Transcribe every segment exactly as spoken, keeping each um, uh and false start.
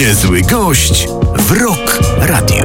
Niezły gość w Rock Radio.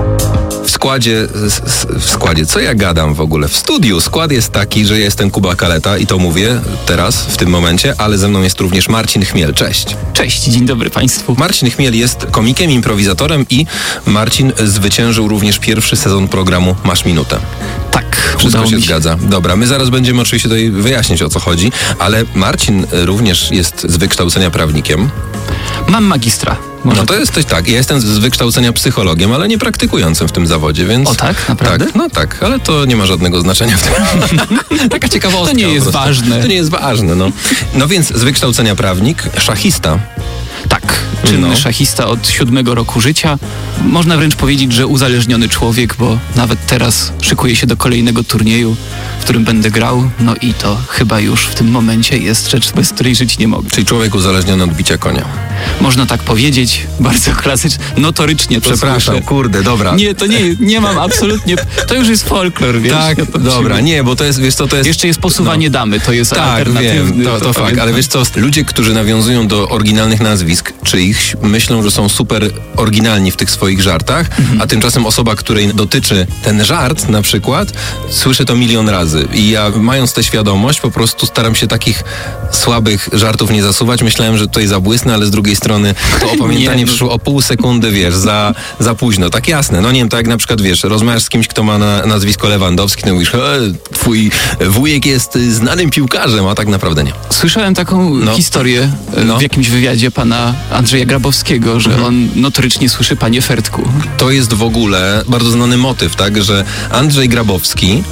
W składzie, w składzie, co ja gadam w ogóle? W studiu skład jest taki, że ja jestem Kuba Kaleta i to mówię teraz, w tym momencie, ale ze mną jest również Marcin Chmiel. Cześć. Cześć, dzień dobry Państwu. Marcin Chmiel jest komikiem, improwizatorem i Marcin zwyciężył również pierwszy sezon programu Masz Minutę. Tak, Wszystko się, się zgadza. Dobra, my zaraz będziemy oczywiście tutaj wyjaśnić, o co chodzi, ale Marcin również jest z wykształcenia prawnikiem. Mam magistra. Może No to jesteś tak. Ja jestem z wykształcenia psychologiem, ale nie praktykującym w tym zawodzie, więc... O tak? Naprawdę? Tak, no tak, ale to nie ma żadnego znaczenia w tym. Taka ciekawostka. To nie jest ważne. To nie jest ważne, no. No więc z wykształcenia prawnik, szachista. Tak, czynny No. szachista od siódmego roku życia. Można wręcz powiedzieć, że uzależniony człowiek, bo nawet teraz szykuję się do kolejnego turnieju, w którym będę grał. No i to chyba już w tym momencie jest rzecz, bez której żyć nie mogę. Czyli człowiek uzależniony od bicia konia. Można tak powiedzieć, bardzo klasycznie, notorycznie to Przepraszam, słyszę. kurde, dobra. Nie, to nie, nie mam absolutnie, to już jest folklor, wiesz. Tak, ja to dobra, przyjmę. nie, bo to jest, wiesz co, to jest... Jeszcze jest posuwanie damy, to jest Tak, alternatywny. wiem, to, to fakt, ale wiesz co, ludzie, którzy nawiązują do oryginalnych nazwisk czyichś, myślą, że są super oryginalni w tych swoich żartach, mhm. a tymczasem osoba, której dotyczy ten żart na przykład, słyszy to milion razy. I ja, mając tę świadomość, po prostu staram się takich słabych żartów nie zasuwać. Myślałem, że tutaj zabłysnę, ale z drugiej strony to opamiętanie Nie, no. przyszło o pół sekundy, wiesz, za, za późno. Tak jasne, no nie wiem, tak jak na przykład, wiesz, rozmawiasz z kimś, kto ma na, nazwisko Lewandowski, no mówisz, e, twój wujek jest znanym piłkarzem, a tak naprawdę nie. Słyszałem taką No. historię e, No. w jakimś wywiadzie pana Andrzeja Grabowskiego, że Mhm. on notorycznie słyszy panie Fertku. To jest w ogóle bardzo znany motyw, tak, że Andrzej Grabowski,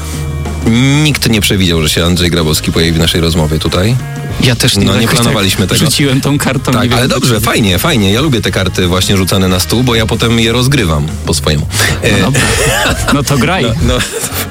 nikt nie przewidział, że się Andrzej Grabowski pojawi w naszej rozmowie tutaj. Ja też nie, No, nie jakoś planowaliśmy tak tego. Rzuciłem tą kartą. Tak, nie wiem, ale dobrze, dlaczego. fajnie, fajnie. Ja lubię te karty właśnie rzucane na stół, bo ja potem je rozgrywam po swojemu. No dobra, no to graj. No, no.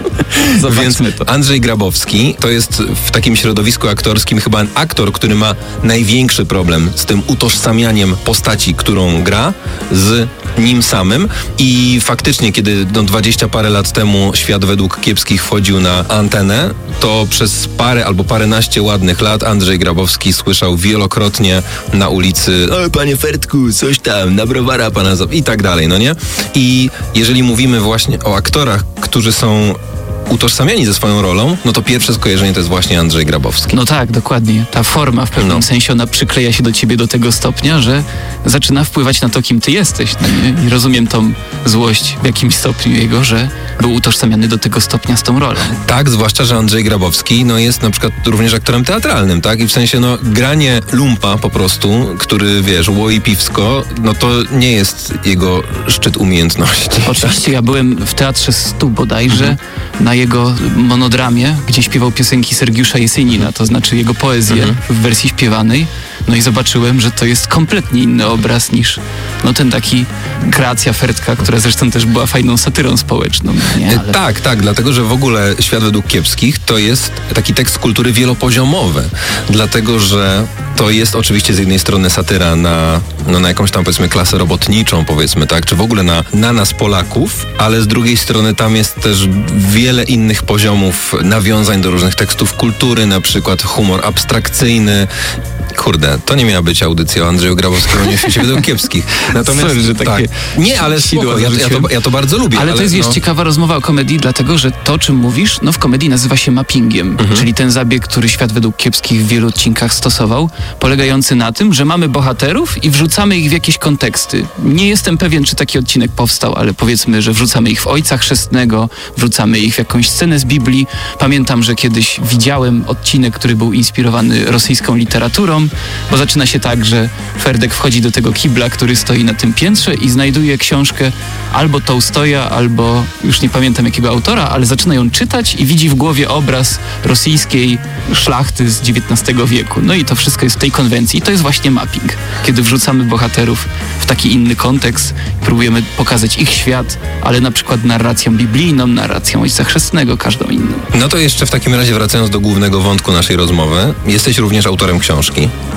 Zobaczmy Więc to. Andrzej Grabowski to jest w takim środowisku aktorskim chyba aktor, który ma największy problem z tym utożsamianiem postaci, którą gra, z nim samym. I faktycznie, kiedy no, dwadzieścia parę lat temu Świat według kiepskich wchodził na antenę, to przez parę albo paręnaście ładnych lat Andrzej Grabowski słyszał wielokrotnie na ulicy: o, panie Fertku, coś tam, na browara pana zap... i tak dalej, no nie? I jeżeli mówimy właśnie o aktorach, którzy są utożsamiani ze swoją rolą, no to pierwsze skojarzenie to jest właśnie Andrzej Grabowski. No tak, dokładnie. Ta forma w pewnym No. sensie, ona przykleja się do ciebie do tego stopnia, że zaczyna wpływać na to, kim ty jesteś. No nie? I rozumiem tą złość w jakimś stopniu jego, że był utożsamiany do tego stopnia z tą rolą. Tak, zwłaszcza, że Andrzej Grabowski no jest na przykład również aktorem teatralnym, tak? I w sensie, no, granie lumpa po prostu, który, wiesz, łoi piwsko, no to nie jest jego szczyt umiejętności. Oczywiście ja byłem w Teatrze Stu bodajże, Mhm. na jego monodramie, gdzie śpiewał piosenki Sergiusza Jeseniina, to znaczy jego poezję Mhm. w wersji śpiewanej. No i zobaczyłem, że to jest kompletnie inny obraz niż no ten taki kreacja Fertka, która zresztą też była fajną satyrą społeczną. Nie? E, Ale... Tak, tak, dlatego że w ogóle Świat według kiepskich to jest taki tekst kultury wielopoziomowy, dlatego że to jest oczywiście z jednej strony satyra na, no, na jakąś tam powiedzmy klasę robotniczą, powiedzmy, tak, czy w ogóle na, na nas Polaków, ale z drugiej strony tam jest też wiele innych poziomów nawiązań do różnych tekstów kultury, na przykład humor abstrakcyjny. Kurde, to nie miała być audycja o Andrzeju Grabowskim, nie w Świecie według kiepskich. Natomiast Sorry, że takie tak. Nie, ale sidła spoko, ja, ja, to, zarzuciłem. ja to bardzo lubię. Ale to jest, wiesz, no, ciekawa rozmowa o komedii, dlatego że to, o czym mówisz, no w komedii nazywa się mappingiem, Mhm. czyli ten zabieg, który Świat według kiepskich w wielu odcinkach stosował, polegający na tym, że mamy bohaterów i wrzucamy ich w jakieś konteksty. Nie jestem pewien, czy taki odcinek powstał, ale powiedzmy, że wrzucamy ich w Ojca Chrzestnego, wrzucamy ich w jakąś scenę z Biblii. Pamiętam, że kiedyś widziałem odcinek, który był inspirowany rosyjską literaturą, bo zaczyna się tak, że Ferdek wchodzi do tego kibla, który stoi na tym piętrze i znajduje książkę albo Tołstoja, albo już nie pamiętam jakiego autora, ale zaczyna ją czytać i widzi w głowie obraz rosyjskiej szlachty z dziewiętnastego wieku. No i to wszystko jest w tej konwencji. I to jest właśnie mapping, kiedy wrzucamy bohaterów w taki inny kontekst, próbujemy pokazać ich świat, ale na przykład narracją biblijną, narracją Ojca Chrzestnego, każdą inną. No to jeszcze w takim razie wracając do głównego wątku naszej rozmowy, jesteś również autorem książki.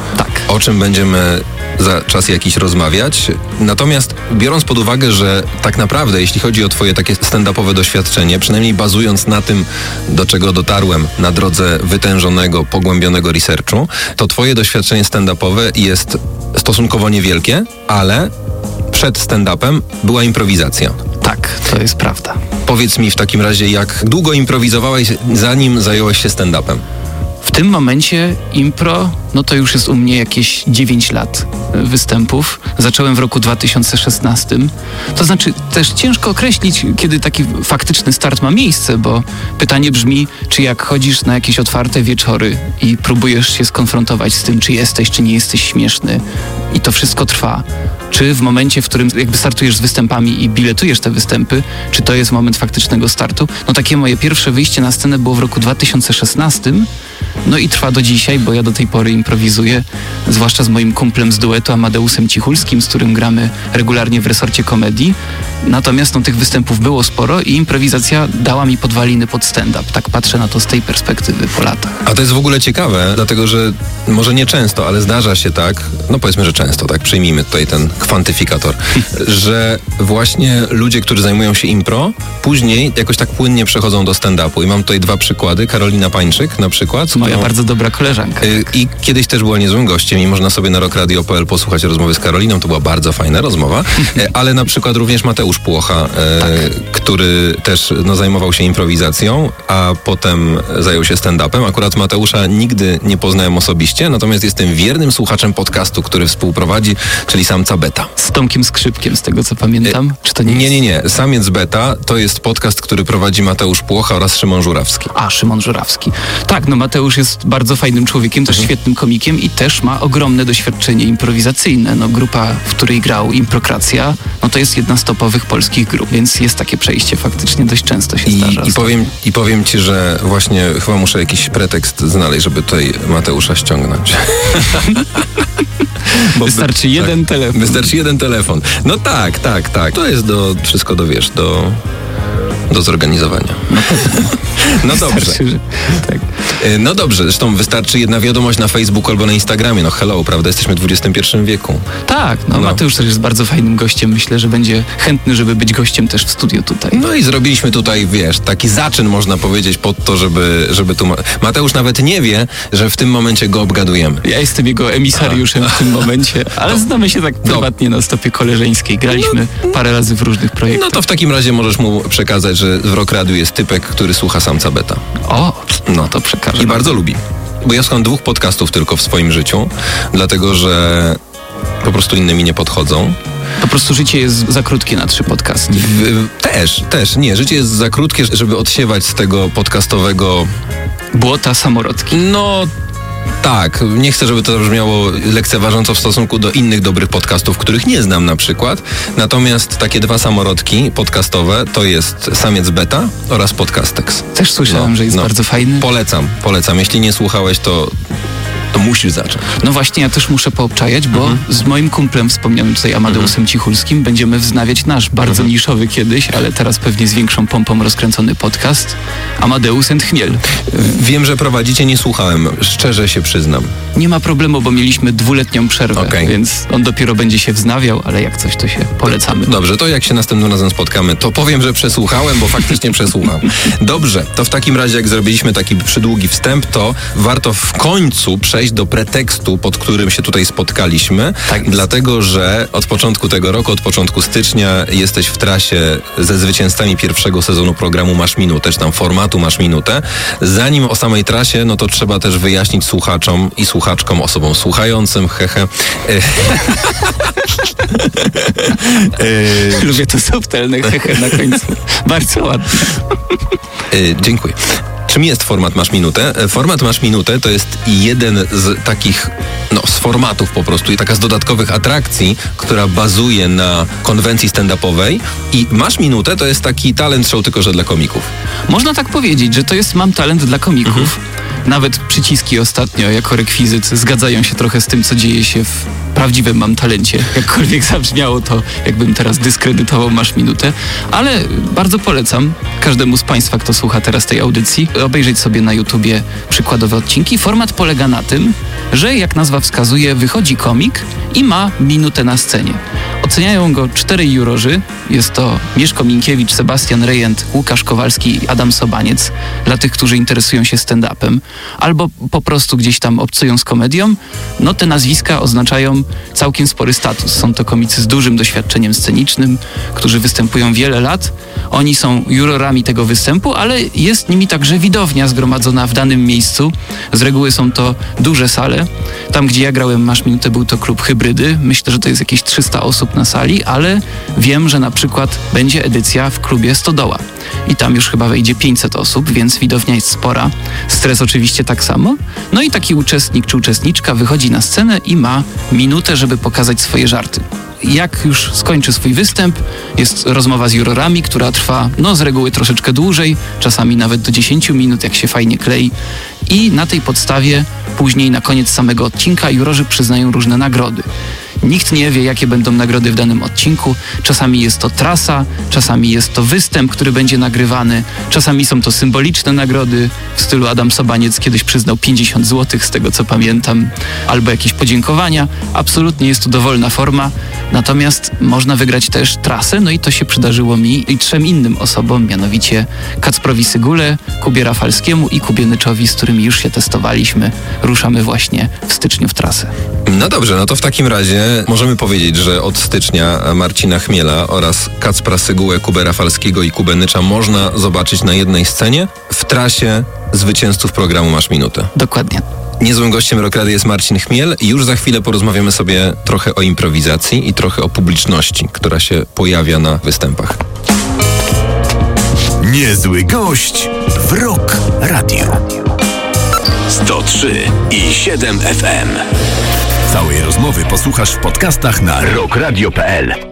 Tak. O czym będziemy za czas jakiś rozmawiać. Natomiast biorąc pod uwagę, że tak naprawdę, jeśli chodzi o twoje takie stand-upowe doświadczenie, przynajmniej bazując na tym, do czego dotarłem na drodze wytężonego, pogłębionego researchu, to twoje doświadczenie stand-upowe jest stosunkowo niewielkie, ale przed stand-upem była improwizacja. Tak, to jest prawda. Powiedz mi w takim razie, jak długo improwizowałeś, zanim zająłeś się stand-upem? W tym momencie impro, no to już jest u mnie jakieś dziewięć lat występów. Zacząłem w roku dwa tysiące szesnastym. To znaczy też ciężko określić, kiedy taki faktyczny start ma miejsce, bo pytanie brzmi, czy jak chodzisz na jakieś otwarte wieczory i próbujesz się skonfrontować z tym, czy jesteś, czy nie jesteś śmieszny i to wszystko trwa, czy w momencie, w którym jakby startujesz z występami i biletujesz te występy, czy to jest moment faktycznego startu? No takie moje pierwsze wyjście na scenę było w roku dwa tysiące szesnastym, no i trwa do dzisiaj, bo ja do tej pory improwizuję, zwłaszcza z moim kumplem z duetu Amadeusem Cichulskim, z którym gramy regularnie w resorcie komedii. Natomiast no, tych występów było sporo i improwizacja dała mi podwaliny pod stand-up. Tak patrzę na to z tej perspektywy po latach. A to jest w ogóle ciekawe, dlatego że może nie często, ale zdarza się tak, no powiedzmy, że często, tak, przyjmijmy tutaj ten kwantyfikator, że właśnie ludzie, którzy zajmują się impro, później jakoś tak płynnie przechodzą do stand-upu. I mam tutaj dwa przykłady. Karolina Pańczyk na przykład. Moja którą, bardzo dobra koleżanka. Y, I kiedyś też była niezłym gościem i można sobie na rock radio kropka p l posłuchać rozmowy z Karoliną. To była bardzo fajna rozmowa. y, ale na przykład również Mateusz Płocha, y, tak. który też no, zajmował się improwizacją, a potem zajął się stand-upem. Akurat Mateusza nigdy nie poznałem osobiście, natomiast jestem wiernym słuchaczem podcastu, który współprowadzi, czyli Samca Beta. Z Tomkiem Skrzypkiem, z tego co pamiętam. Y, Czy to nie, nie jest? Nie, nie, Samiec Beta to jest podcast, który prowadzi Mateusz Płocha oraz Szymon Żurawski. A, Szymon Żurawski. Tak, no Mateusz jest bardzo fajnym człowiekiem, też mhm. świetnym komikiem i też ma ogromne doświadczenie improwizacyjne. No grupa, w której grał Improkracja, no to jest jedna z topowych polskich grup, więc jest takie przejście faktycznie dość często się I, zdarza. I powiem, I powiem ci, że właśnie chyba muszę jakiś pretekst znaleźć, żeby tutaj Mateusza ściągnąć. Bo wystarczy by, jeden tak, telefon. Wystarczy jeden telefon. No tak, tak, tak. To jest do, wszystko do, wiesz, do, do zorganizowania. No, no dobrze. Że, tak. No dobrze, zresztą wystarczy jedna wiadomość na Facebooku albo na Instagramie. No hello, prawda? Jesteśmy w dwudziestym pierwszym wieku. Tak, no, no Mateusz też jest bardzo fajnym gościem. Myślę, że będzie chętny, żeby być gościem też w studiu tutaj. No i zrobiliśmy tutaj, wiesz, taki zaczyn, można powiedzieć, pod to, żeby, żeby tu... Mateusz nawet nie wie, że w tym momencie go obgadujemy. Ja jestem jego emisariuszem w tym momencie, ale no. znamy się tak prywatnie no. na stopie koleżeńskiej. Graliśmy no. parę razy w różnych projektach. No to w takim razie możesz mu przekazać, że w Rock Radiu jest typek, który słucha Samca Beta. O, no to przekażę. I bardzo lubi. Bo ja słucham dwóch podcastów tylko w swoim życiu, dlatego że po prostu innymi nie podchodzą. Po prostu życie jest za krótkie na trzy podcasty. W, też, też. Nie, życie jest za krótkie, żeby odsiewać z tego podcastowego... Błota samorodki. No... Tak, nie chcę, żeby to brzmiało lekceważąco w stosunku do innych dobrych podcastów, których nie znam na przykład. Natomiast takie dwa samorodki podcastowe to jest Samiec Beta oraz Podcastex. Też słyszałem, no, że jest no. bardzo fajny. Polecam, polecam. Jeśli nie słuchałeś, to... to musisz zacząć. No właśnie, ja też muszę poobczajać, bo mhm. z moim kumplem wspomnianym tutaj Amadeusem mhm. Cichulskim będziemy wznawiać nasz bardzo mhm. niszowy kiedyś, ale teraz pewnie z większą pompą rozkręcony podcast Amadeus and Chmiel. Wiem, że prowadzicie, nie słuchałem. Szczerze się przyznam. Nie ma problemu, bo mieliśmy dwuletnią przerwę, okay. więc on dopiero będzie się wznawiał, ale jak coś, to się polecamy. Dobrze, to jak się następnym razem spotkamy, to powiem, że przesłuchałem, bo faktycznie przesłucham. Dobrze, to w takim razie, jak zrobiliśmy taki przydługi wstęp, to warto w końcu przejść do pretekstu, pod którym się tutaj spotkaliśmy, tak dlatego, że od początku tego roku, od początku stycznia jesteś w trasie ze zwycięzcami pierwszego sezonu programu Masz Minutę, czy tam formatu Masz Minutę. Zanim o samej trasie, no to trzeba też wyjaśnić słuchaczom i słuchaczkom, osobom słuchającym, hehe. Lubię to subtelne hehe na końcu. Bardzo ładnie. Dziękuję. Czym jest format Masz Minutę? Format Masz Minutę to jest jeden z takich, no z formatów po prostu i taka z dodatkowych atrakcji, która bazuje na konwencji stand-upowej i Masz Minutę to jest taki talent show, tylko że dla komików. Można tak powiedzieć, że to jest Mam talent dla komików. Mhm. Nawet przyciski ostatnio jako rekwizyt zgadzają się trochę z tym, co dzieje się w prawdziwym Mam talencie. Jakkolwiek zabrzmiało to, jakbym teraz dyskredytował Masz Minutę, ale bardzo polecam. każdemu z Państwa, kto słucha teraz tej audycji, obejrzeć sobie na YouTubie przykładowe odcinki. Format polega na tym, że jak nazwa wskazuje, wychodzi komik i ma minutę na scenie. Oceniają go czterej jurorzy. Jest to Mieszko Minkiewicz, Sebastian Rejent, Łukasz Kowalski i Adam Sobaniec. Dla tych, którzy interesują się stand-upem albo po prostu gdzieś tam obcują z komedią, no te nazwiska oznaczają całkiem spory status. Są to komicy z dużym doświadczeniem scenicznym, którzy występują wiele lat. Oni są jurorami tego występu, ale jest nimi także widownia zgromadzona w danym miejscu. Z reguły są to duże sale. Tam, gdzie ja grałem Masz Minutę, był to klub Hybrydy. Myślę, że to jest jakieś trzysta osób na sali, ale wiem, że na przykład będzie edycja w klubie Stodoła. I tam już chyba wejdzie pięćset osób, więc widownia jest spora. Stres oczywiście tak samo. No i taki uczestnik czy uczestniczka wychodzi na scenę i ma minutę, żeby pokazać swoje żarty. Jak już skończy swój występ, jest rozmowa z jurorami, która trwa no z reguły troszeczkę dłużej, czasami nawet do dziesięciu minut, jak się fajnie klei. I na tej podstawie później na koniec samego odcinka jurorzy przyznają różne nagrody. Nikt nie wie, jakie będą nagrody w danym odcinku. Czasami jest to trasa, czasami jest to występ, który będzie nagrywany, czasami są to symboliczne nagrody w stylu Adam Sobaniec kiedyś przyznał pięćdziesiąt złotych, z tego co pamiętam, albo jakieś podziękowania. Absolutnie jest to dowolna forma, natomiast można wygrać też trasę, no i to się przydarzyło mi i trzem innym osobom, mianowicie Kacprowi Sygule, Kubie Rafalskiemu i Kubie Nyczowi, z którymi już się testowaliśmy. Ruszamy właśnie w styczniu w trasę. No dobrze, no to w takim razie możemy powiedzieć, że od stycznia Marcina Chmiela oraz Kacpra Sygułę, Kubę Rafalskiego i Kubę Nycza można zobaczyć na jednej scenie w trasie zwycięzców programu Masz Minutę. Dokładnie. Niezłym gościem Rock Radio jest Marcin Chmiel i już za chwilę porozmawiamy sobie trochę o improwizacji i trochę o publiczności, która się pojawia na występach. Niezły gość w Rock Radio. sto trzy i siedem F M. Całej rozmowy posłuchasz w podcastach na rock radio kropka p l.